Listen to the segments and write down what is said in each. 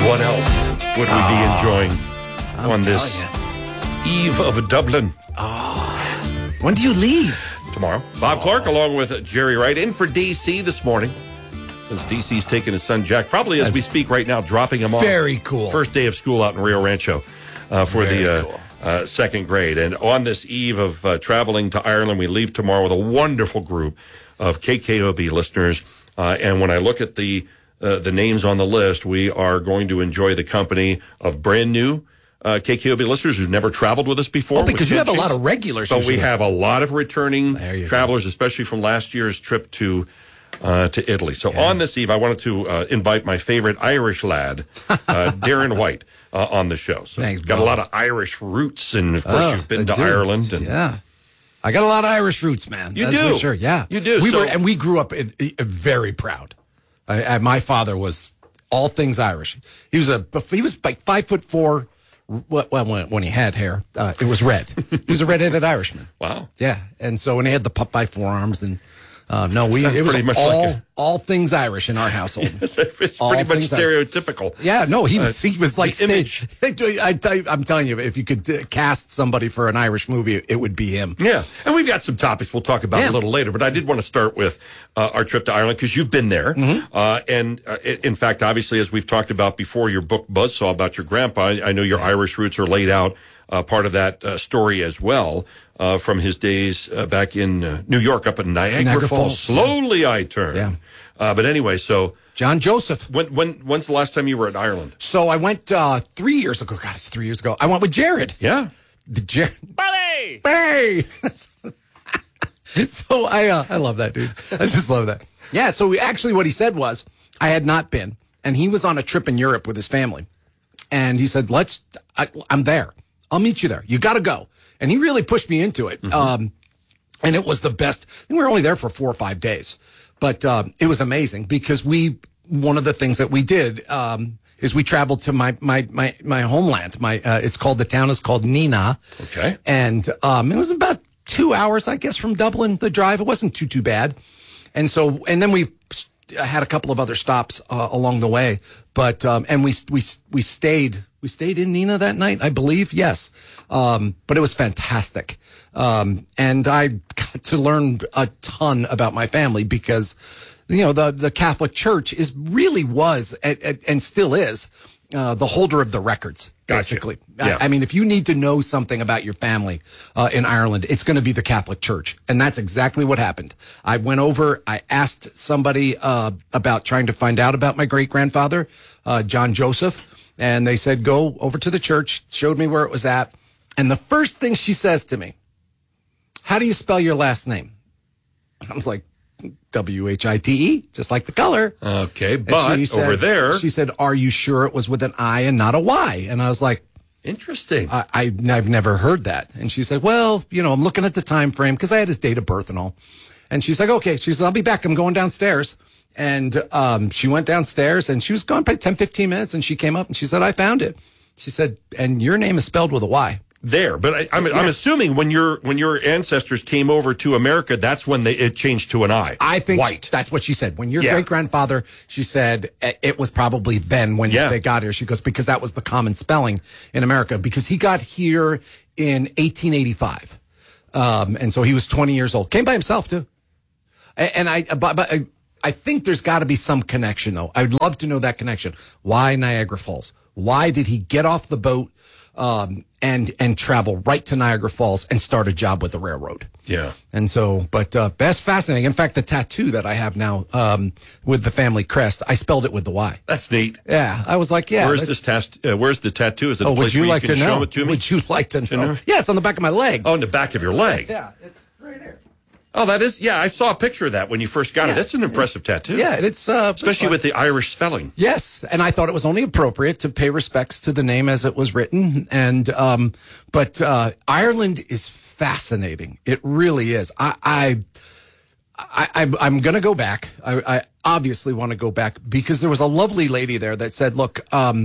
What else would we be enjoying on this you. eve of Dublin? When do you leave? Tomorrow. Bob Clark along with Jerry Wright in for DC this morning. Since DC's taking his son Jack, probably as we speak right now, dropping him off. Very cool. First day of school out in Rio Rancho for second grade. And on this eve of traveling to Ireland, we leave tomorrow with a wonderful group of KKOB listeners. And when I look at the names on the list, we are going to enjoy the company of brand new KKOB listeners who've never traveled with us before. Oh, because you have a lot of regulars. But we have a lot of returning travelers, especially from last year's trip to Italy. So on this eve, I wanted to invite my favorite Irish lad, Darren White, on the show. So Thanks, got a lot of Irish roots, and of course you've been to Ireland. And I got a lot of Irish roots, man. You That's do, for sure. Yeah, you do. We grew up very proud. My father was all things Irish. He was like 5'4". Well, when he had hair, it was red. He was a redheaded Irishman. Wow. Yeah, and so when he had the Popeye forearms and. It was all things Irish in our household. It's pretty much stereotypical. Yeah, no, he was like image. I'm telling you, if you could cast somebody for an Irish movie, it would be him. Yeah, and we've got some topics we'll talk about a little later, but I did want to start with our trip to Ireland because you've been there. And in fact, obviously, as we've talked about before, your book Buzzsaw about your grandpa, I know your Irish roots are laid out, part of that story as well. From his days back in New York, up in Niagara Falls. Slowly I turn. Yeah. But anyway, so John Joseph. When's the last time you were in Ireland? So I went 3 years ago. God, it's 3 years ago. I went with Jared. Yeah. Buddy! Hey! So I love that, dude. I just love that. Yeah, so actually what he said was, I had not been, and he was on a trip in Europe with his family. And he said, I'm there. I'll meet you there. You got to go. And he really pushed me into it. And it was the best. We were only there for 4 or 5 days, but it was amazing because one of the things that we did is we traveled to my homeland. The town is called Nina. Okay. And it was about 2 hours, I guess, from Dublin, the drive. It wasn't too bad. And then we had a couple of other stops along the way, but and we stayed in Nina that night, I believe. Yes. But it was fantastic. And I got to learn a ton about my family because, the Catholic Church was and still is, the holder of the records, basically. Gotcha. Yeah. I mean, if you need to know something about your family, in Ireland, it's going to be the Catholic Church. And that's exactly what happened. I went over, I asked somebody, about trying to find out about my great grandfather, John Joseph. And they said, go over to the church, showed me where it was at. And the first thing she says to me, how do you spell your last name? I was like, White, just like the color. Okay, but over there. She said, are you sure it was with an I and not a Y? And I was like, interesting. I've never heard that. And she said, well, I'm looking at the time frame because I had his date of birth and all. And she's like, okay. She said, I'll be back. I'm going downstairs. And she went downstairs and she was gone probably 10, 15 minutes. And she came up and she said, I found it. She said, and your name is spelled with a Y. There, but I'm assuming when your ancestors came over to America, that's when it changed to an I. I think White. That's what she said. When your great grandfather, she said it was probably then when they got here. She goes, because that was the common spelling in America. Because he got here in 1885, and so he was 20 years old. Came by himself too. And I think there's got to be some connection though. I'd love to know that connection. Why Niagara Falls? Why did he get off the boat? And travel right to Niagara Falls and start a job with the railroad. Yeah. And so, but that's fascinating. In fact, the tattoo that I have now with the family crest, I spelled it with the Y. That's neat. Yeah. I was like, yeah. Where's the tattoo? Is it a place would you where like you can to know? Show it to me? Would you like to know? Yeah, it's on the back of my leg. Oh, on the back of your leg. Yeah, it's right here. Oh, that is, I saw a picture of that when you first got it. That's an impressive tattattoo. Yeah, it's especially with the Irish spelling. Yes, and I thought it was only appropriate to pay respects to the name as it was written. And but Ireland is fascinating. It really is. I'm going to go back. I obviously want to go back because there was a lovely lady there that said, look,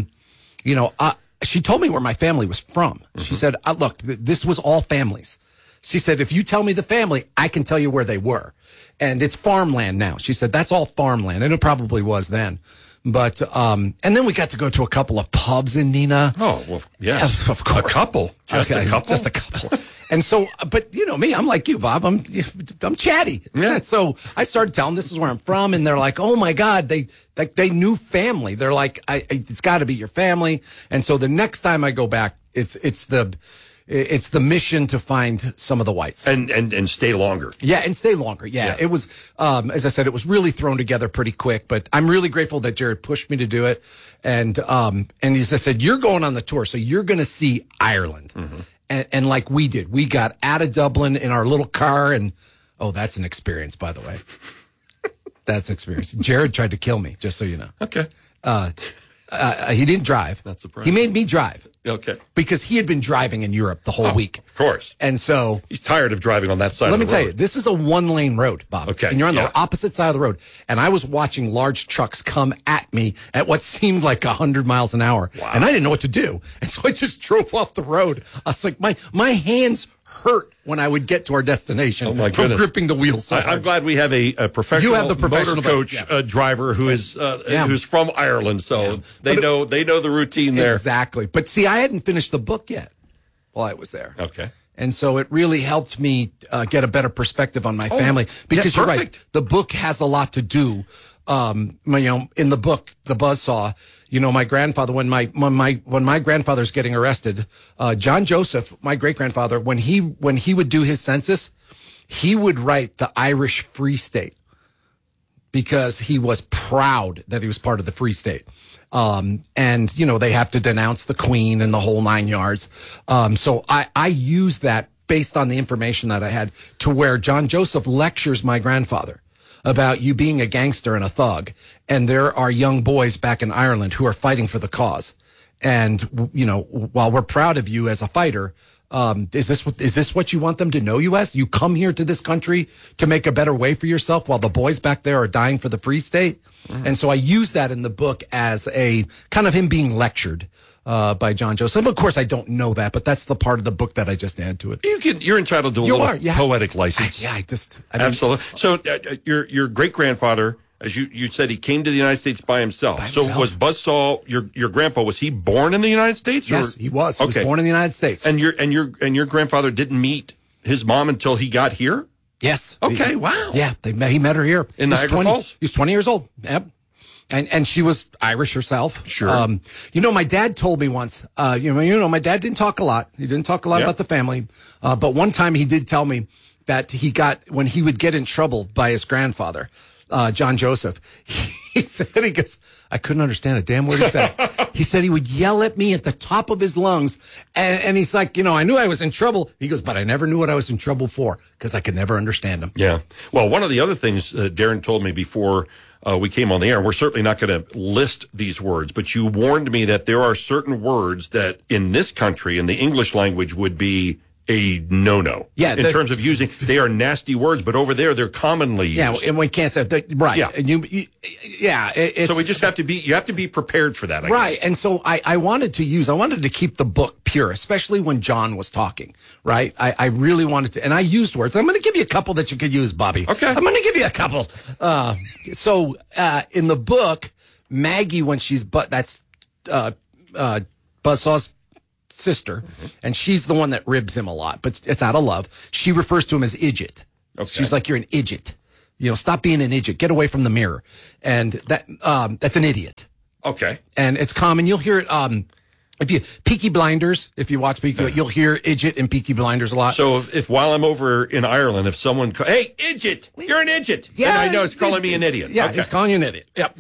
she told me where my family was from. Mm-hmm. She said, look, this was all families. She said, if you tell me the family, I can tell you where they were. And it's farmland now. She said, that's all farmland. And it probably was then. But and then we got to go to a couple of pubs in Nina. Oh, well, yes. Of course. A couple. Just a couple? Just a couple. And so, but you know me, I'm like you, Bob. I'm chatty. Yeah. So I started telling them this is where I'm from, and they're like, "Oh my God!" They knew family. They're like, "It's got to be your family." And so the next time I go back, it's the mission to find some of the whites and stay longer. Yeah, and stay longer. Yeah. It was, as I said, it was really thrown together pretty quick. But I'm really grateful that Jared pushed me to do it. And as I said, you're going on the tour, so you're going to see Ireland. Mm-hmm. And like we did, we got out of Dublin in our little car, and that's an experience, by the way. That's an experience. Jared tried to kill me, just so you know. Okay. He didn't drive. Not surprising. He made me drive. Okay. Because he had been driving in Europe the whole week. Of course. And so he's tired of driving on that side of the road. Let me tell you, this is a 1-lane road, Bob. Okay. And you're on the opposite side of the road. And I was watching large trucks come at me at what seemed like 100 miles an hour. Wow. And I didn't know what to do. And so I just drove off the road. I was like, my hands hurt when I would get to our destination from gripping the wheels. So I'm glad we have a professional, motor coach driver who is who's from Ireland, so they know the routine there. Exactly. But see, I hadn't finished the book yet while I was there. Okay. And so it really helped me get a better perspective on my family, because you're right. The book has a lot to do. In the book, The Buzzsaw, my grandfather, when my grandfather's getting arrested, John Joseph, my great grandfather, when he would do his census, he would write the Irish Free State because he was proud that he was part of the Free State. They have to denounce the Queen and the whole 9 yards. So I use that based on the information that I had, to where John Joseph lectures my grandfather about you being a gangster and a thug. And there are young boys back in Ireland who are fighting for the cause. And, while we're proud of you as a fighter, is this what you want them to know you as? You come here to this country to make a better way for yourself while the boys back there are dying for the Free State? Mm. And so I use that in the book as a kind of him being lectured by John Joseph. Of course, I don't know that, but that's the part of the book that I just add to it. You're entitled to a little poetic license. Absolutely. So your great grandfather, as you said, he came to the United States by himself. So was Buzzsaw your grandpa? Was he born in the United States? Yes, he was. He was born in the United States. And your grandfather didn't meet his mom until he got here? Yes. Okay. Wow. Yeah, he met her here in Niagara Falls. He was 20 years old. Yep. And she was Irish herself. Sure. My dad told me once, my dad didn't talk a lot. He didn't talk a lot about the family. But one time he did tell me that when he would get in trouble by his grandfather, John Joseph, he goes, I couldn't understand a damn word he said. He said he would yell at me at the top of his lungs. And he's like, I knew I was in trouble. He goes, but I never knew what I was in trouble for because I could never understand him. Yeah. Well, one of the other things Darren told me before we came on the air, and we're certainly not going to list these words, but you warned me that there are certain words that in this country, in the English language, would be a no-no. Yeah. In terms of using, they are nasty words, but over there, they're commonly used. Yeah, and we can't say that. Right. Yeah. And so we just have to be prepared for that, I right. guess. And so I wanted to keep the book pure, especially when John was talking, right? I really wanted to, and I used words. I'm going to give you a couple that you could use, Bobby. Okay. I'm going to give you a couple. So in the book, Maggie, when that's Buzzsaw's sister, and she's the one that ribs him a lot, but it's out of love. She refers to him as idiot. Okay. She's like, you're an idiot. Stop being an idiot. Get away from the mirror. And that's an idiot. Okay. And it's common. You'll hear it. If Peaky Blinders, if you watch Peaky, you'll hear idiot and Peaky Blinders a lot. So if while I'm over in Ireland, if someone, hey, idiot, you're an idiot. Yeah. And I know it's calling me an idiot. Yeah. He's calling you an idiot. Yep.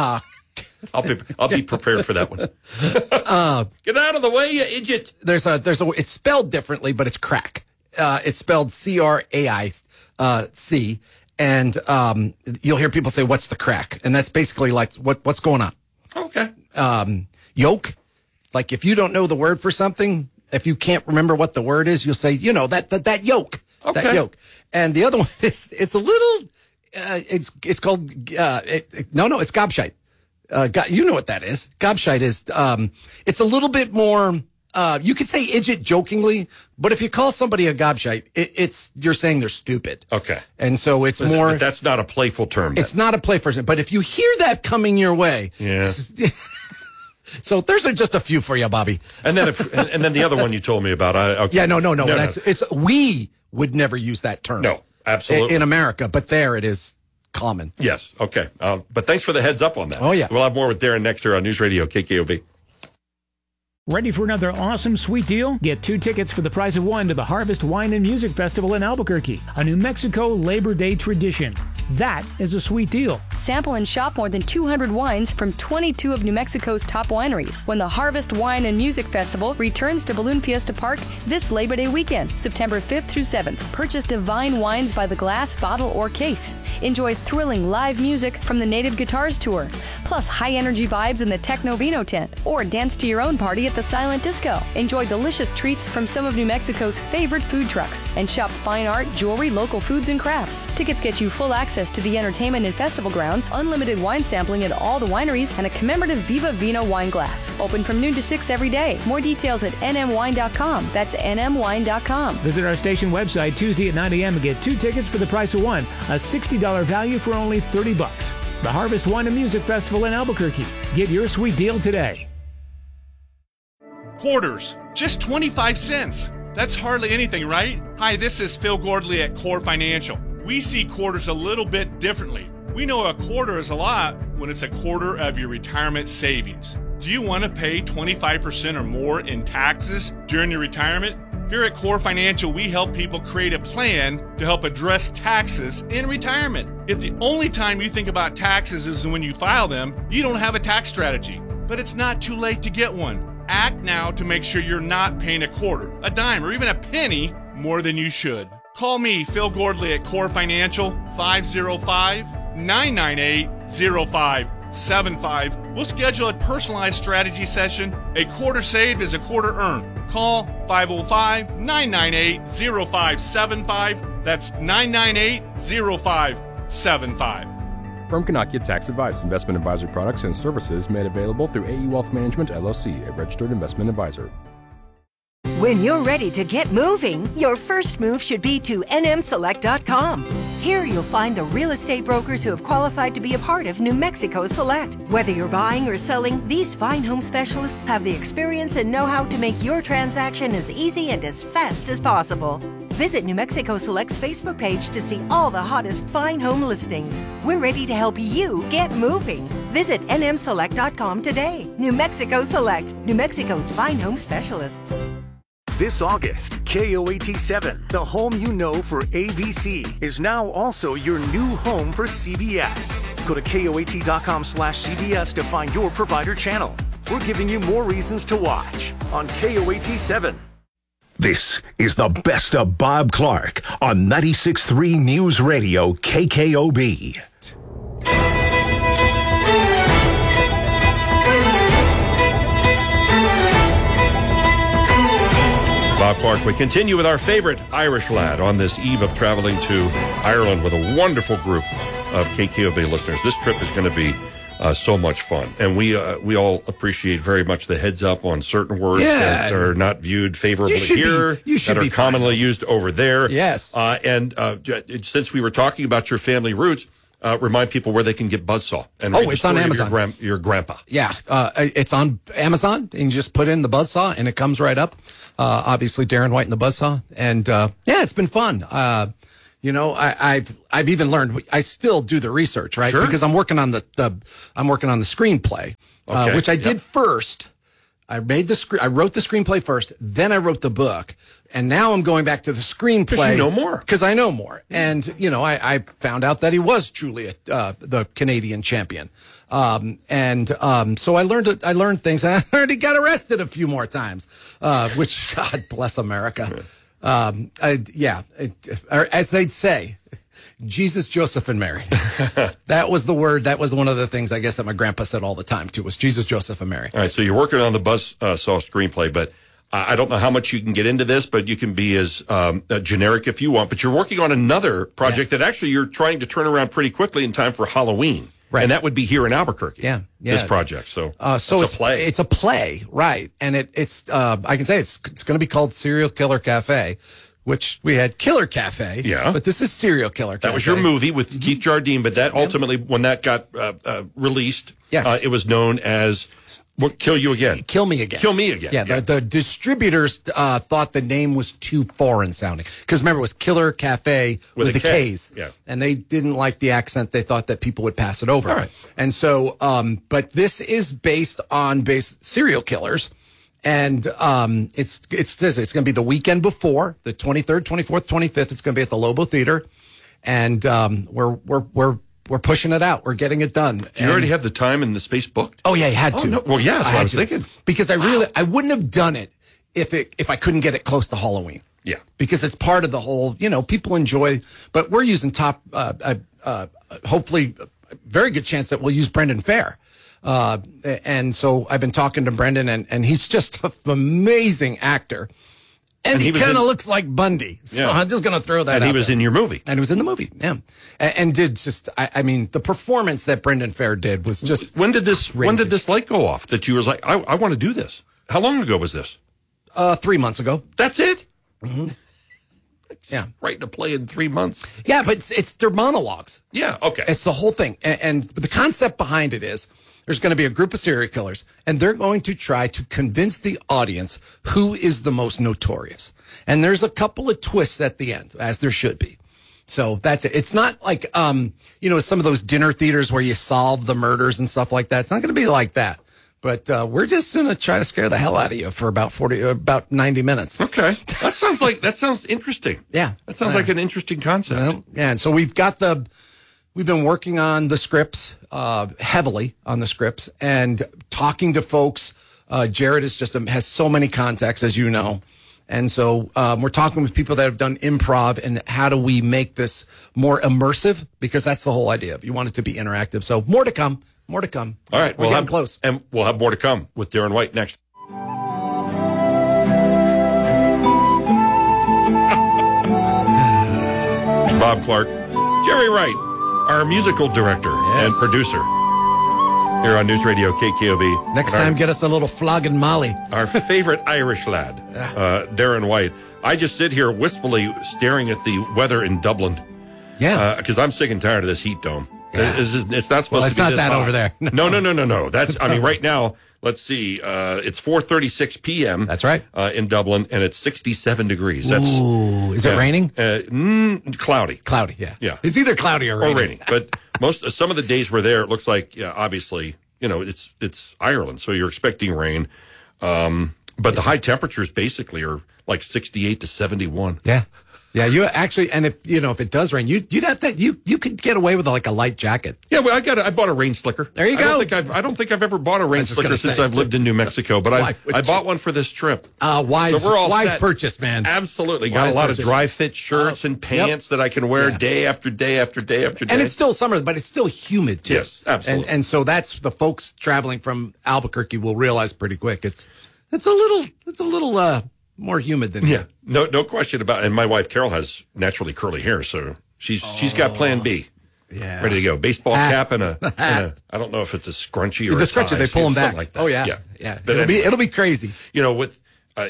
I'll be prepared for that one. Get out of the way, you idiot. It's spelled differently, but it's crack. It's spelled CRAIC. And you'll hear people say, what's the crack? And that's basically like, what's going on? Okay. Yoke. Like if you don't know the word for something, if you can't remember what the word is, you'll say, that yoke. Okay. That yoke. And the other one is, it's a little, it's called, it's gobshite. You know what that is. Gobshite is, it's a little bit more you could say idjit jokingly, but if you call somebody a gobshite, you're saying they're stupid. Okay. And so it's more. But that's not a playful term. Then. It's not a playful term. But if you hear that coming your way. Yeah. So there's just a few for you, Bobby. And then the other one you told me about. Okay. Yeah, no. We would never use that term. No, absolutely. In America, but there it is common. Yes. Okay. But thanks for the heads up on that. Oh, yeah. We'll have more with Darren next year on News Radio KKOB. Ready for another awesome sweet deal? Get 2 tickets for the price of 1 to the Harvest Wine and Music Festival in Albuquerque, a New Mexico Labor Day tradition. That is a sweet deal. Sample and shop more than 200 wines from 22 of New Mexico's top wineries when the Harvest Wine and Music Festival returns to Balloon Fiesta Park this Labor Day weekend, September 5th through 7th. Purchase divine wines by the glass, bottle, or case. Enjoy thrilling live music from the Native Guitars Tour, plus high-energy vibes in the Techno Vino tent, or dance to your own party at the Silent Disco. Enjoy delicious treats from some of New Mexico's favorite food trucks, and shop fine art, jewelry, local foods, and crafts. Tickets get you full access to the entertainment and festival grounds, unlimited wine sampling at all the wineries, and a commemorative Viva Vino wine glass. Open from noon to 6 every day. More details at nmwine.com. That's nmwine.com. Visit our station website Tuesday at 9 a.m. and get 2 tickets for the price of 1, a $60 value for only $30. The Harvest Wine and Music Festival in Albuquerque. Get your sweet deal today. Quarters, just 25 cents. That's hardly anything, right? Hi, this is Phil Gordley at Core Financial. We see quarters a little bit differently. We know a quarter is a lot when it's a quarter of your retirement savings. Do you want to pay 25% or more in taxes during your retirement? Here at Core Financial, we help people create a plan to help address taxes in retirement. If the only time you think about taxes is when you file them, you don't have a tax strategy. But it's not too late to get one. Act now to make sure you're not paying a quarter, a dime, or even a penny more than you should. Call me, Phil Gordley at Core Financial, 505-998-0575. We'll schedule a personalized strategy session. A quarter saved is a quarter earned. Call 505-998-0575. That's 998-0575. Firm cannot give tax advice. Investment advisory products and services made available through AE Wealth Management, LLC, a registered investment advisor. When you're ready to get moving, your first move should be to nmselect.com. Here you'll find the real estate brokers who have qualified to be a part of New Mexico Select. Whether you're buying or selling, these fine home specialists have the experience and know-how to make your transaction as easy and as fast as possible. Visit New Mexico Select's Facebook page to see all the hottest fine home listings. We're ready to help you get moving. Visit nmselect.com today. New Mexico Select, New Mexico's fine home specialists. This August, KOAT7, the home you know for ABC, is now also your new home for CBS. Go to KOAT.com/CBS to find your provider channel. We're giving you more reasons to watch on KOAT7. This is the best of Bob Clark on 96.3 News Radio KKOB. Bob Clark. We continue with our favorite Irish lad on this eve of traveling to Ireland with a wonderful group of KKOB listeners. This trip is going to be so much fun. And we all appreciate very much the heads up on certain words that are not viewed favorably here, that are commonly used over there. Yes. And since we were talking about your family roots, remind people where they can get Buzzsaw. And it's on Amazon. Your grandpa. Yeah, it's on Amazon. And you just put in the Buzzsaw, and it comes right up. Obviously, Darren White and the Buzzsaw, and it's been fun. I've even learned. I still do the research, right? Sure. Because I'm working on the screenplay, which I did first. I wrote the screenplay first, then I wrote the book, and now I'm going back to the screenplay. Because you know more. Because I know more. And, I found out that he was truly the Canadian champion. So I learned things, and I already got arrested a few more times, which, God bless America. As they'd say, Jesus, Joseph, and Mary. That was the word. That was one of the things, I guess, that my grandpa said all the time, too, was Jesus, Joseph, and Mary. All right, so you're working on the Buzzsaw screenplay, but I don't know how much you can get into this, but you can be as generic if you want. But you're working on another project that actually you're trying to turn around pretty quickly in time for Halloween. Right. And that would be here in Albuquerque. Yeah. This project. So, it's a play. It's a play, right? And it's I can say it's going to be called Serial Killer Cafe, which we had Killer Cafe. Yeah. But this is Serial Killer Cafe. That was your movie with Keith Jardine, but that ultimately, when that got released, yes. It was known as Kill You Again. Kill Me Again. Kill Me Again. Yeah, the distributors thought the name was too foreign sounding. Because remember, it was Killer Cafe with the K's. Yeah. And they didn't like the accent. They thought that people would pass it over. All right. And so, but this is based on serial killers. And it's going to be the weekend before, the 23rd, 24th, 25th. It's going to be at the Lobo Theater. And we're pushing it out. We're getting it done. Do you already have the time and the space booked? Oh yeah, you had to. No. Well, yeah, that's what I was thinking. Because I wouldn't have done it if I couldn't get it close to Halloween. Yeah. Because it's part of the whole, people enjoy, but we're using hopefully a very good chance that we'll use Brendan Fair. And so I've been talking to Brendan and he's just an amazing actor. And he kind of looks like Bundy. So I'm just going to throw that out. And he was in your movie. And he was in the movie, yeah. And did just, I mean, the performance that Brendan Fair did was just When did this light go off that you was like, I want to do this? How long ago was this? 3 months ago. That's it? Mm-hmm. Yeah. Writing a play in 3 months? Yeah, but it's their monologues. Yeah, okay. It's the whole thing. And the concept behind it is there's going to be a group of serial killers, and they're going to try to convince the audience who is the most notorious. And there's a couple of twists at the end, as there should be. So that's it. It's not like, some of those dinner theaters where you solve the murders and stuff like that. It's not going to be like that. But we're just going to try to scare the hell out of you for about 90 minutes. Okay. That sounds interesting. Yeah. That sounds like an interesting concept. Well, yeah. And so we've been working on the scripts, heavily on the scripts and talking to folks. Jared has so many contacts, as you know. And so we're talking with people that have done improv and how do we make this more immersive? Because that's the whole idea. You want it to be interactive. So more to come. More to come. All right. We're getting close. And we'll have more to come with Darren White next. Bob Clark. Jerry Wright, our musical director and producer here on News Radio KKOB. Next time, get us a little flogging Molly. Our favorite Irish lad, Darren White. I just sit here wistfully staring at the weather in Dublin. Yeah. Because I'm sick and tired of this heat dome. Yeah. It's not supposed to be it's not this that hot. over there. No. That's, right now, let's see, it's 4:36 p.m. That's right. In Dublin, and it's 67 degrees. Ooh, is it raining? Cloudy. Cloudy, yeah. Yeah. It's either cloudy or raining. But some of the days we're there, it looks like, obviously, it's Ireland, so you're expecting rain. But the high temperatures basically are like 68 to 71. Yeah. Yeah, you actually, and if it does rain, you'd have that. You could get away with like a light jacket. Yeah, well, I bought a rain slicker. There you go. I don't think I've ever bought a rain slicker since I've lived in New Mexico, but I bought one for this trip. Wise, so we're all wise set. purchase, man. Absolutely, got a lot of dry fit shirts and pants that I can wear day after day after day after day. And it's still summer, but it's still humid too. Yes, absolutely. And so that's the folks traveling from Albuquerque will realize pretty quick. It's a little more humid than here. No question about it. And my wife Carol has naturally curly hair, so she's got plan B. Yeah. Ready to go. Baseball cap and a I don't know if it's a scrunchie or the a scrunchie, tie, they pull them back. Like that. Oh yeah. But it'll be crazy. With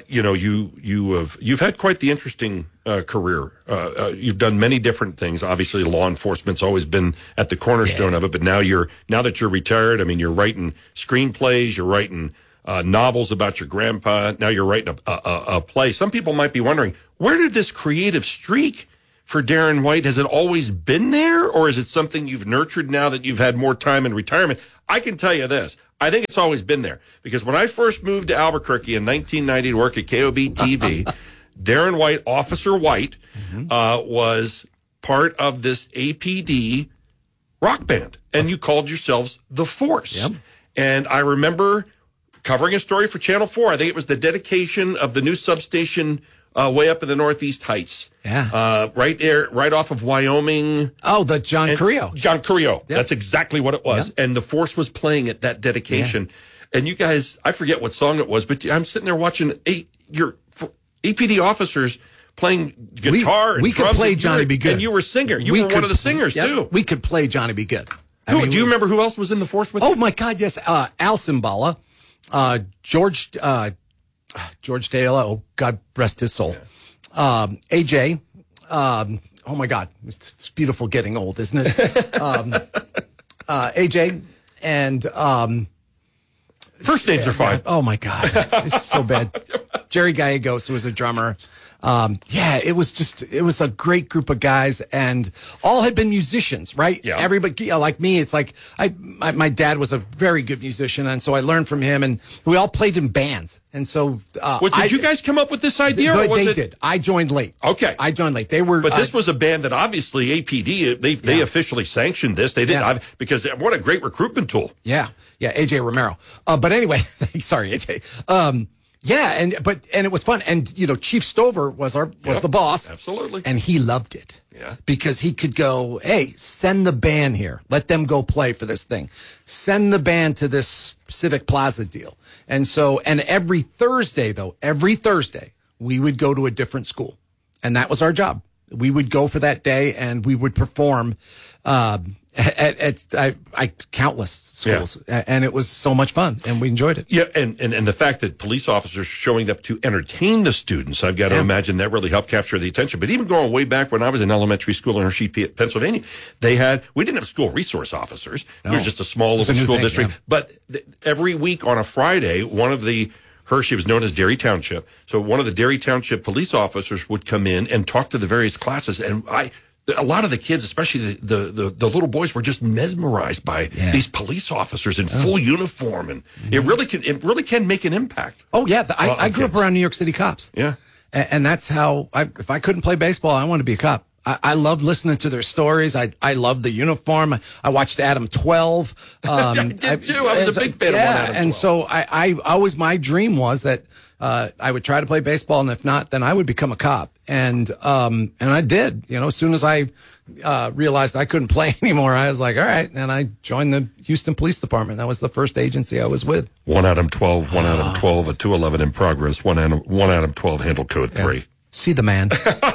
you've had quite the interesting career. You've done many different things. Obviously, law enforcement's always been at the cornerstone of it. But now that you're retired, I mean, you're writing screenplays, you're writing novels about your grandpa. Now you're writing a play. Some people might be wondering, where did this creative streak for Darren White? Has it always been there, or is it something you've nurtured now that you've had more time in retirement? I can tell you this. I think it's always been there, because when I first moved to Albuquerque in 1990 to work at KOB TV, Darren White, Officer White, was part of this APD rock band, and you called yourselves The Force. Yep. And I remember covering a story for Channel 4. I think it was the dedication of the new substation way up in the Northeast Heights. Yeah. Right there, right off of Wyoming. Oh, the John Carrillo. John Carrillo. Yep. That's exactly what it was. Yep. And the Force was playing at that dedication. Yeah. And you guys, I forget what song it was, but I'm sitting there watching your APD officers playing guitar and we could drums. play Johnny B. Good. And you were singer. You were one of the singers, too. We could play Johnny B. Good. Do you remember who else was in the force with you? Oh, my God, yes. Al Cimbala, George Dayla, oh, God rest his soul. AJ, oh, my God, it's beautiful getting old, isn't it? AJ and... First names are fine. Oh, my God. It's so bad. Jerry Gallegos, who was a drummer. It was a great group of guys, and all had been musicians, right? Yeah. Everybody, like me, it's like my dad was a very good musician, and so I learned from him, and we all played in bands. And so, did you guys come up with this idea? Or was they did. I joined late. Okay, I joined late. They were, but this was a band that obviously APD they officially sanctioned this. They did because what a great recruitment tool. Yeah, AJ Romero. But anyway, sorry, AJ. And it was fun. And Chief Stover was the boss. Absolutely. And he loved it. Yeah. Because he could go, hey, send the band here. Let them go play for this thing. Send the band to this Civic Plaza deal. And every Thursday, we would go to a different school. And that was our job. We would go for that day and we would perform, at countless schools, and it was so much fun, and we enjoyed it. Yeah, and the fact that police officers showing up to entertain the students, I've got to imagine that really helped capture the attention. But even going way back when I was in elementary school in Hershey, Pennsylvania, we didn't have school resource officers. No. It was just a small little school district. Yeah. But every week on a Friday, Hershey was known as Derry Township. So one of the Derry Township police officers would come in and talk to the various classes, and a lot of the kids, especially the little boys, were just mesmerized by these police officers in full uniform, and it really can make an impact. Oh yeah, I grew up around New York City cops. Yeah, and that's how. If I couldn't play baseball, I wanted to be a cop. I loved listening to their stories. I loved the uniform. I watched Adam 12. I did too. I was a big fan of Adam 12. And so I always, my dream was that I would try to play baseball, and if not, then I would become a cop. And I did. As soon as I realized I couldn't play anymore, I was like, all right. And I joined the Houston Police Department. That was the first agency I was with. One Adam 12, a 211 in progress. One Adam 12 handle code 3. Yeah. See the man.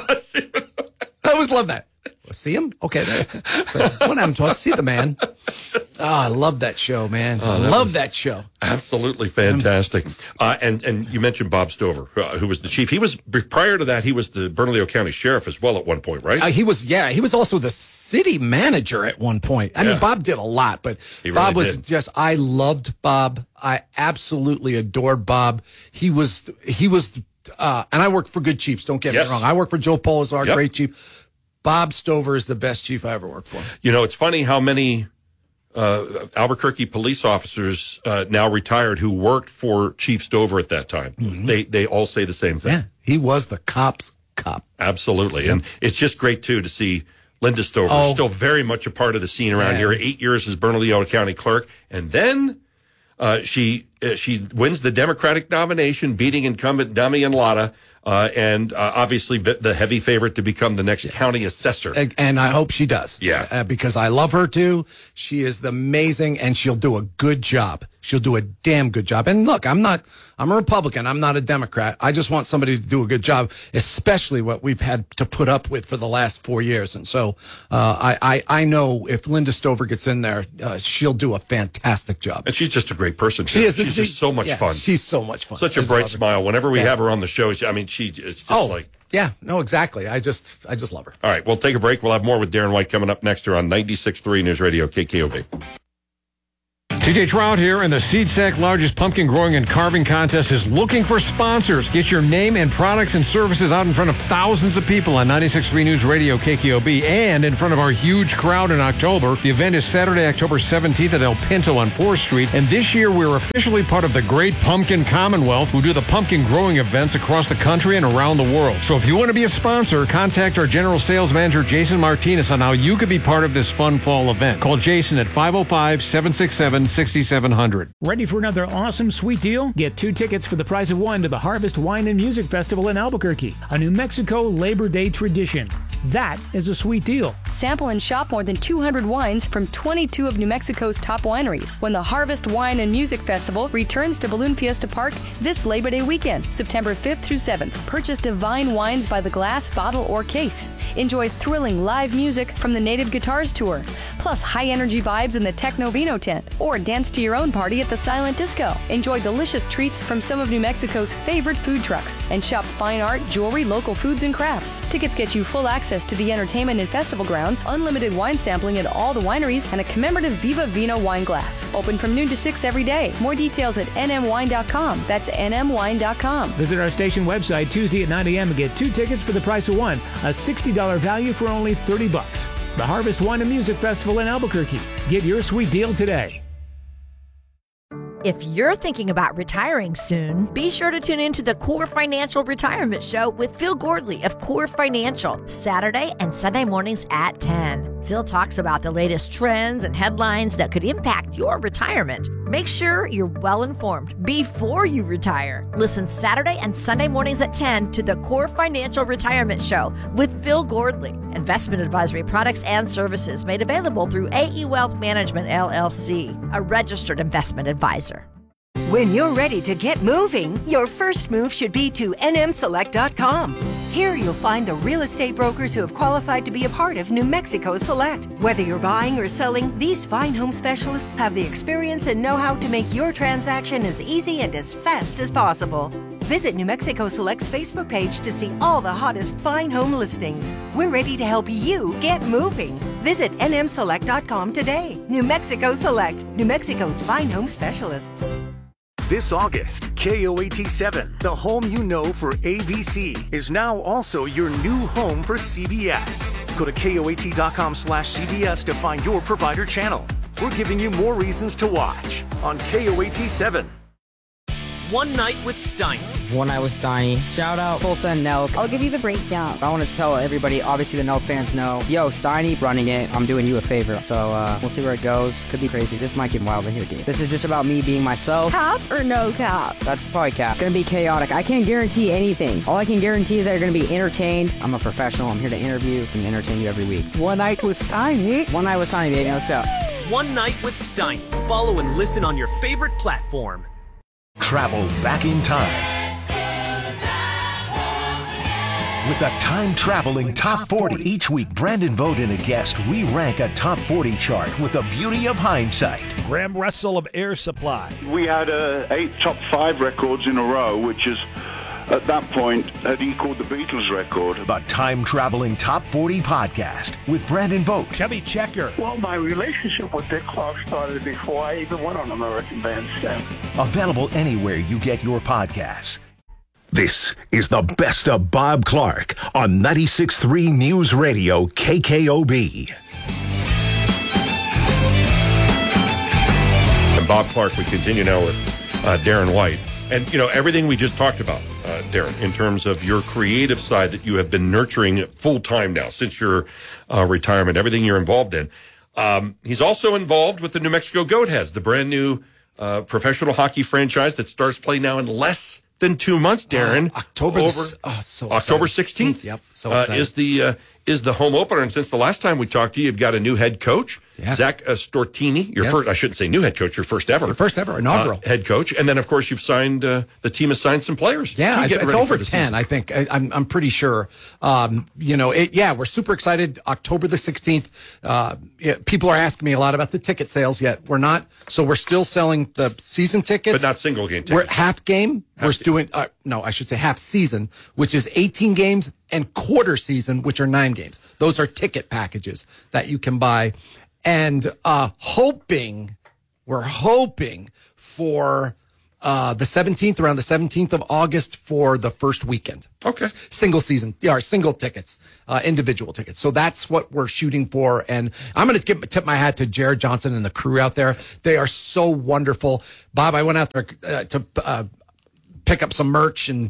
I always love that. See him? Okay. One Adam 12. See the man. Oh, I love that show, man. I love that show. Absolutely fantastic. And you mentioned Bob Stover, who was the chief. Prior to that, he was the Bernalillo County Sheriff as well at one point, right? He was also the city manager at one point. I mean, Bob did a lot, but Bob was just, I loved Bob. I absolutely adored Bob. He was, and I worked for good chiefs, don't get me wrong. I worked for Joe Polazar, great chief. Bob Stover is the best chief I ever worked for. It's funny how many Albuquerque police officers now retired who worked for Chief Stover at that time. Mm-hmm. They all say the same thing. Yeah, he was the cop's cop. Absolutely. Yep. And it's just great, too, to see Linda Stover still very much a part of the scene around here. 8 years as Bernalillo County clerk. And then she wins the Democratic nomination, beating incumbent Damian Lada. And obviously the heavy favorite to become the next county assessor. And I hope she does. Yeah. Because I love her too. She is amazing, and she'll do a good job. She'll do a damn good job. And look, I'm a Republican. I'm not a Democrat. I just want somebody to do a good job, especially what we've had to put up with for the last 4 years. And so, I know if Linda Stover gets in there, she'll do a fantastic job. And she's just a great person. She is. She's just so much fun. She's so much fun. Such a bright smile. Whenever we have her on the show, it's just like. Yeah, no, exactly. I just love her. All right, we'll take a break. We'll have more with Darren White coming up next here on 96.3 News Radio KKOB. TJ Trout here, and the SeedSack largest pumpkin growing and carving contest is looking for sponsors. Get your name and products and services out in front of thousands of people on 96.3 News Radio KKOB and in front of our huge crowd in October. The event is Saturday, October 17th at El Pinto on 4th Street, and this year we're officially part of the Great Pumpkin Commonwealth, who do the pumpkin growing events across the country and around the world. So if you want to be a sponsor, contact our General Sales Manager, Jason Martinez, on how you could be part of this fun fall event. Call Jason at 505-767-6700. Ready for another awesome sweet deal? Get 2 tickets for the price of 1 to the Harvest Wine and Music Festival in Albuquerque, a New Mexico Labor Day tradition. That is a sweet deal. Sample and shop more than 200 wines from 22 of New Mexico's top wineries when the Harvest Wine and Music Festival returns to Balloon Fiesta Park this Labor Day weekend, September 5th through 7th. Purchase divine wines by the glass, bottle, or case. Enjoy thrilling live music from the Native Guitars Tour. plus high-energy vibes in the Techno Vino tent, or dance to your own party at the Silent Disco. Enjoy delicious treats from some of New Mexico's favorite food trucks, and shop fine art, jewelry, local foods, and crafts. Tickets get you full access to the entertainment and festival grounds, unlimited wine sampling at all the wineries, and a commemorative Viva Vino wine glass. Open from noon to 6 every day. More details at nmwine.com. That's nmwine.com. Visit our station website Tuesday at 9 a.m. and get 2 tickets for the price of one, a $60 value for only $30. The Harvest Wine and Music Festival in Albuquerque. Get your sweet deal today. If you're thinking about retiring soon, be sure to tune in to the Core Financial Retirement Show with Phil Gordley of Core Financial, Saturday and Sunday mornings at 10. Phil talks about the latest trends and headlines that could impact your retirement. Make sure you're well informed before you retire. Listen Saturday and Sunday mornings at 10 to the Core Financial Retirement Show with Phil Gordley. Investment advisory products and services made available through AE Wealth Management, LLC, a registered investment advisor. When you're ready to get moving, your first move should be to nmselect.com. Here you'll find the real estate brokers who have qualified to be a part of New Mexico Select. Whether you're buying or selling, these fine home specialists have the experience and know-how to make your transaction as easy and as fast as possible. Visit New Mexico Select's Facebook page to see all the hottest fine home listings. We're ready to help you get moving. Visit nmselect.com today. New Mexico Select, New Mexico's fine home specialists. This August, KOAT7, the home you know for ABC, is now also your new home for CBS. Go to KOAT.com/CBS to find your provider channel. We're giving you more reasons to watch on KOAT7. One Night with Steiny. One Night with Steiny. Shout out Tulsa and Nelk. I'll give you the breakdown. I want to tell everybody, obviously the Nelk fans know, yo, Steiny running it. I'm doing you a favor. So we'll see where it goes. Could be crazy. This might get wild in here, dude. This is just about me being myself. Cap or no cap? That's probably cap. Gonna be chaotic. I can't guarantee anything. All I can guarantee is that you're gonna be entertained. I'm a professional. I'm here to interview and entertain you every week. One Night with Steiny. One Night with Steiny, baby. Let's go. One Night with Steiny. Follow and listen on your favorite platform. Travel back in time with a time-traveling Top 40. Each week, Brandon Vogt and a guest re-rank a Top 40 chart with the beauty of hindsight. Graham Russell of Air Supply. We had 8 top 5 records in a row, which is, at that point, had equaled the Beatles record. The time-traveling Top 40 podcast with Brandon Vogt. Chubby Checker. Well, my relationship with Dick Clark started before I even went on American Bandstand. Available anywhere you get your podcasts. This is the best of Bob Clark on 96.3 News Radio KKOB. And Bob Clark, we continue now with Darren White. And, you know, everything we just talked about, Darren, in terms of your creative side that you have been nurturing full-time now since your retirement, everything you're involved in. He's also involved with the New Mexico Goatheads, the brand new professional hockey franchise that starts play now in less than 2 months, Darren. October 16th. Yep, so excited. Is the home opener. And since the last time we talked to you, you've got a new head coach, Zach Stortini. Your first, I shouldn't say new head coach, your first ever. Inaugural. Head coach. And then, of course, you've signed, the team has signed some players. Yeah, it's over 10, I think. I'm pretty sure. We're super excited. October the 16th. People are asking me a lot about the ticket sales yet. We're not. So we're still selling the season tickets. But not single game tickets. We're half game. We're doing, I should say half season, which is 18 games, and quarter season, which are 9 games. Those are ticket packages that you can buy. And we're hoping for the 17th, around the 17th of August for the first weekend. Okay. Single season, single tickets, individual tickets. So that's what we're shooting for. And I'm going to tip my hat to Jared Johnson and the crew out there. They are so wonderful. Bob, I went out there to pick up some merch, and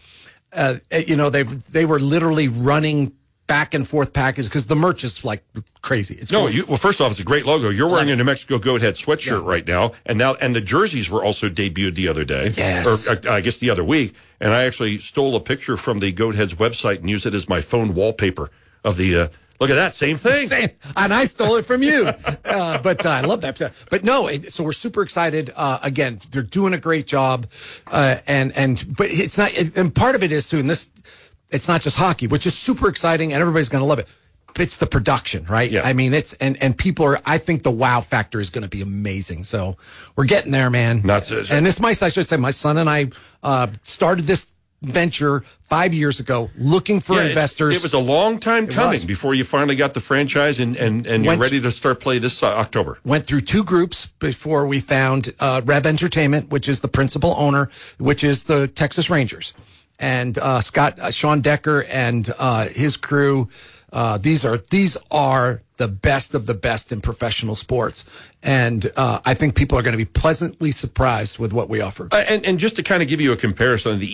they were literally running back and forth packages because the merch is like crazy. It's cool. Well, first off, it's a great logo. You're wearing a New Mexico Goathead sweatshirt right now, and the jerseys were also debuted the other day. Yes, or I guess the other week. And I actually stole a picture from the Goatheads website and used it as my phone wallpaper of the. Look at that, same thing. And I stole it from you. But I love that. But no, so we're super excited. Again, they're doing a great job. But it's not, and part of it is too, and this, it's not just hockey, which is super exciting and everybody's going to love it. it's the production, right? Yeah. I mean, and people are, I think the wow factor is going to be amazing. So we're getting there, man. And I should say, my son and I started this venture 5 years ago looking for investors. It was a long time coming before you finally got the franchise and you're ready to start play this October. Went through 2 groups before we found Rev Entertainment, which is the principal owner, which is the Texas Rangers. And Sean Decker and his crew. These are the best of the best in professional sports, and I think people are going to be pleasantly surprised with what we offer. And just to kind of give you a comparison, the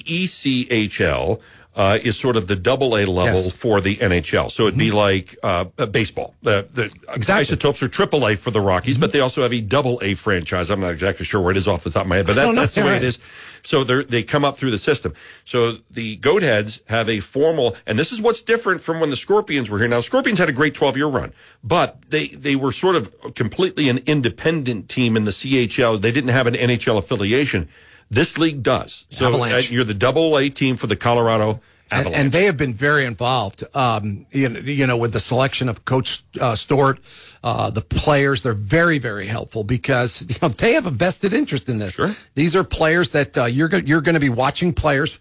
ECHL is sort of the AA level for the NHL. So it'd be like baseball. The Isotopes are AAA for the Rockies, but they also have a AA franchise. I'm not exactly sure where it is off the top of my head, but that's the way it is. So they come up through the system. So the Goatheads have a formal, and this is what's different from when the Scorpions were here. Now, Scorpions had a great 12-year run, but they were sort of completely an independent team in the CHL. They didn't have an NHL affiliation. This league does. So you're the AA team for the Colorado Avalanche. And they have been very involved, you know, with the selection of Coach Stewart, the players. They're very, very helpful because they have a vested interest in this. Sure. These are players that you're going to be watching players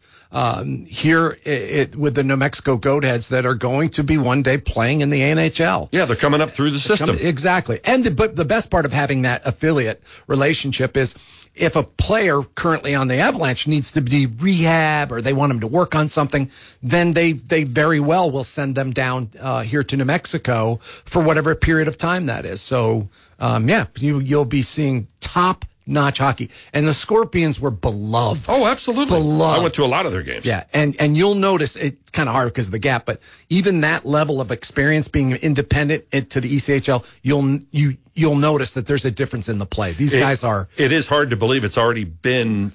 here with the New Mexico Goatheads that are going to be one day playing in the NHL. Yeah, they're coming up through the system. Exactly. And but the best part of having that affiliate relationship is if a player currently on the Avalanche needs to be rehab or they want him to work on something, then they very well will send them down here to New Mexico for whatever period of time that is. So, you'll be seeing top-notch hockey. And the Scorpions were beloved. Oh, absolutely. Beloved. I went to a lot of their games. Yeah, and you'll notice it's kind of hard because of the gap, but even that level of experience being independent to the ECHL, you'll notice that there's a difference in the play. These guys are. It is hard to believe it's already been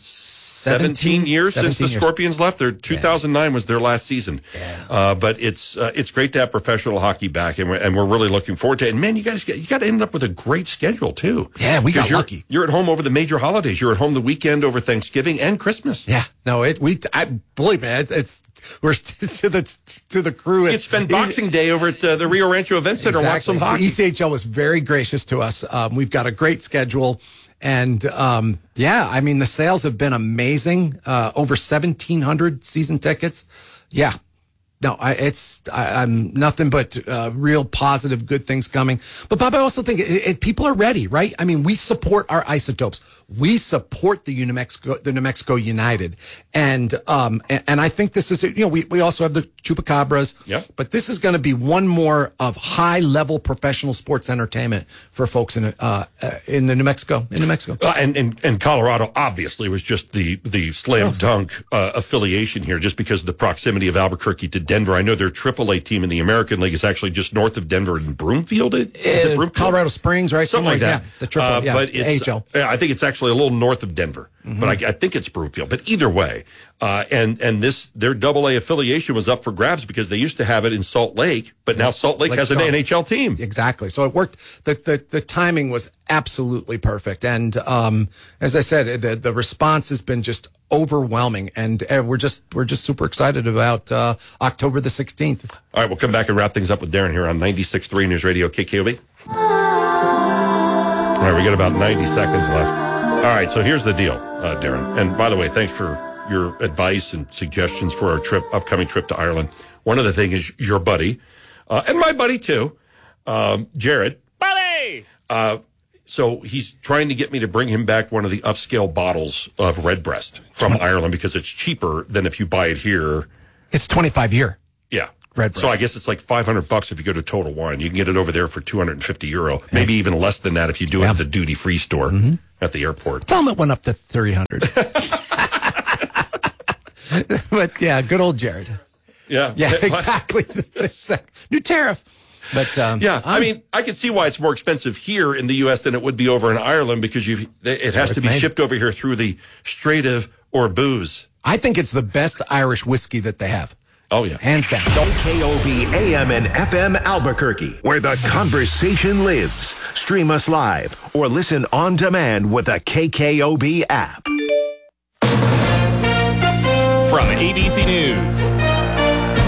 17 years since the Scorpions left. 2009 was their last season. Yeah. But it's great to have professional hockey back, and we're really looking forward to it. And man, you got to end up with a great schedule too. Yeah, we got lucky. You're at home over the major holidays. You're at home the weekend over Thanksgiving and Christmas. Yeah. No, I believe me, we're to the crew. It's been Boxing Day over at the Rio Rancho Event Center. Watch some hockey. The ECHL was very gracious to us. We've got a great schedule. And, I mean, the sales have been amazing. Over 1,700 season tickets. Yeah. No, I'm nothing but real positive, good things coming. But Bob, I also think people are ready, right? I mean, we support our Isotopes. We support the New Mexico United, and I think this is, we also have the Chupacabras. Yeah. But this is going to be one more of high level professional sports entertainment for folks in the New Mexico. And Colorado obviously was just the slam dunk affiliation here, just because of the proximity of Albuquerque to Denver. I know their AAA team in the American League is actually just north of Denver in Broomfield. Is it Broomfield? Colorado Springs, right? Something like that. Yeah, the triple, but it's, AHL. I think it's actually a little north of Denver, but I think it's Broomfield. But either way, and their AA affiliation was up for grabs because they used to have it in Salt Lake, but now Salt Lake has an NHL team. Exactly. So it worked. The timing was absolutely perfect. And as I said, the response has been just overwhelming, and we're just super excited about October the 16th. All right, we'll come back and wrap things up with Darren here on 96.3 News Radio KKOB. All right, we got about 90 seconds left. All right, so here's the deal, Darren. And by the way, thanks for your advice and suggestions for our upcoming trip to Ireland. One of the things is your buddy, and my buddy too, Jared. Buddy! So he's trying to get me to bring him back one of the upscale bottles of Redbreast from Ireland because it's cheaper than if you buy it here. It's 25-year. Yeah. Redbreast. So I guess it's like $500 if you go to Total Wine. You can get it over there for €250, maybe even less than that if you do it at the duty-free store at the airport. Tell them it went up to $300. But yeah, good old Jared. Yeah. Yeah, exactly. New tariff. But I mean, I can see why it's more expensive here in the U.S. than it would be over in Ireland because it has to be shipped over here through the Strait of Ormuz. I think it's the best Irish whiskey that they have. Oh, yeah. Hands down. KKOB AM and FM Albuquerque, where the conversation lives. Stream us live or listen on demand with the KKOB app. From ABC News.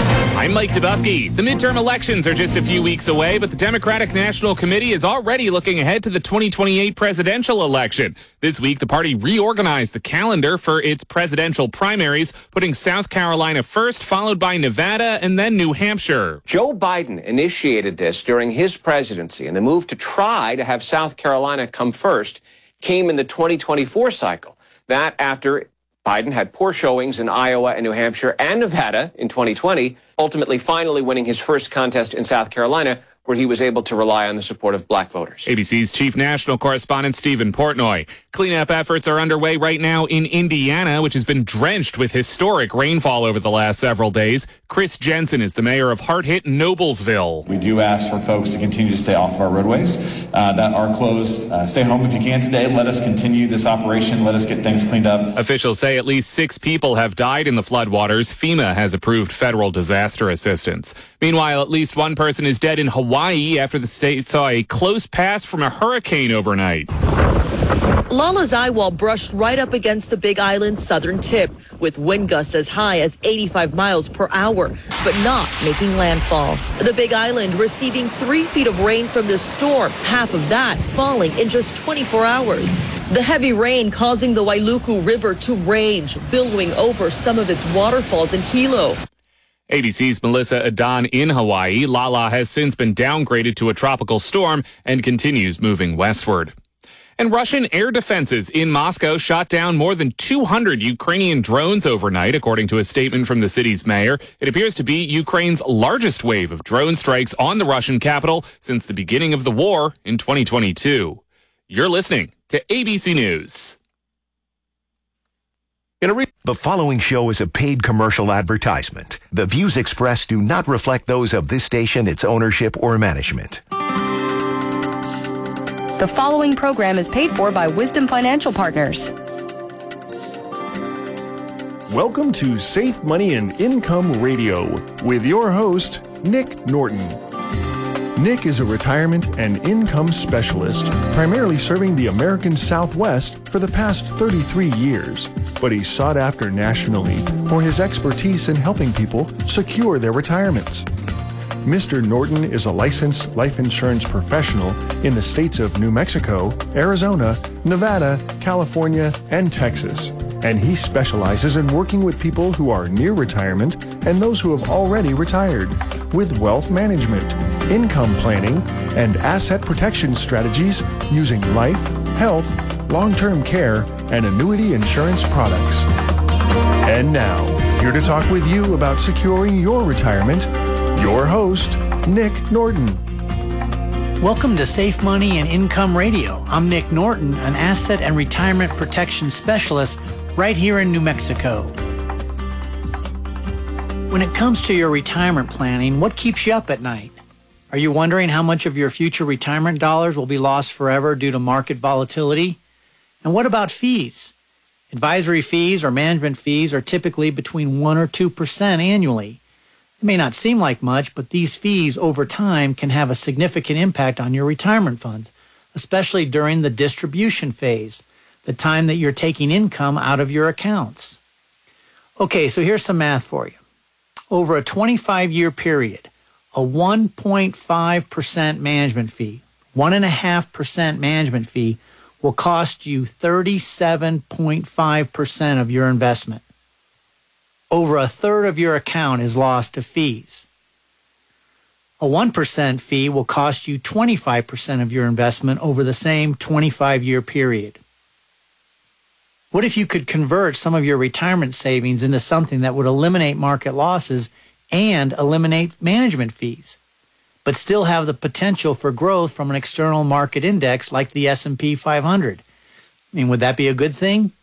I'm Mike Dubusky. The midterm elections are just a few weeks away, but the Democratic National Committee is already looking ahead to the 2028 presidential election. This week, the party reorganized the calendar for its presidential primaries, putting South Carolina first, followed by Nevada, and then New Hampshire. Joe Biden initiated this during his presidency, and the move to try to have South Carolina come first came in the 2024 cycle. That after Biden had poor showings in Iowa and New Hampshire and Nevada in 2020, ultimately finally winning his first contest in South Carolina, where he was able to rely on the support of black voters. ABC's chief national correspondent Stephen Portnoy. Cleanup efforts are underway right now in Indiana, which has been drenched with historic rainfall over the last several days. Chris Jensen is the mayor of hard-hit Noblesville. We do ask for folks to continue to stay off of our roadways that are closed. Stay home if you can today. Let us continue this operation. Let us get things cleaned up. Officials say at least 6 people have died in the floodwaters. FEMA has approved federal disaster assistance. Meanwhile, at least one person is dead in Hawaii after the state saw a close pass from a hurricane overnight. Lala's eyewall brushed right up against the Big Island's southern tip, with wind gusts as high as 85 miles per hour, but not making landfall. The Big Island receiving 3 feet of rain from the storm, half of that falling in just 24 hours. The heavy rain causing the Wailuku River to rage, billowing over some of its waterfalls in Hilo. ABC's Melissa Adan in Hawaii. Lala has since been downgraded to a tropical storm and continues moving westward. And Russian air defenses in Moscow shot down more than 200 Ukrainian drones overnight, according to a statement from the city's mayor. It appears to be Ukraine's largest wave of drone strikes on the Russian capital since the beginning of the war in 2022. You're listening to ABC News. The following show is a paid commercial advertisement. The views expressed do not reflect those of this station, its ownership, or management. The following program is paid for by Wisdom Financial Partners. Welcome to Safe Money and Income Radio with your host, Nick Norton. Nick is a retirement and income specialist, primarily serving the American Southwest for the past 33 years, but he's sought after nationally for his expertise in helping people secure their retirements. Mr. Norton is a licensed life insurance professional in the states of New Mexico, Arizona, Nevada, California, and Texas, and he specializes in working with people who are near retirement and those who have already retired with wealth management, income planning, and asset protection strategies using life, health, long-term care, and annuity insurance products. And now, here to talk with you about securing your retirement, your host, Nick Norton. Welcome to Safe Money and Income Radio. I'm Nick Norton, an asset and retirement protection specialist right here in New Mexico. When it comes to your retirement planning, what keeps you up at night? Are you wondering how much of your future retirement dollars will be lost forever due to market volatility? And what about fees? Advisory fees or management fees are typically between 1 or 2% annually. It may not seem like much, but these fees over time can have a significant impact on your retirement funds, especially during the distribution phase, the time that you're taking income out of your accounts. Okay, so here's some math for you. Over a 25-year period, a 1.5% management fee, 1.5% management fee will cost you 37.5% of your investment. Over a third of your account is lost to fees. A 1% fee will cost you 25% of your investment over the same 25-year period. What if you could convert some of your retirement savings into something that would eliminate market losses and eliminate management fees, but still have the potential for growth from an external market index like the S&P 500? I mean, would that be a good thing?